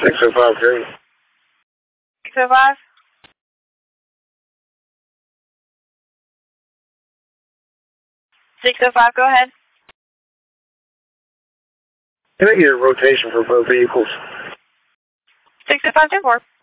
605, great. 605? Go ahead. Can I get a rotation for both vehicles? 605, 10-4.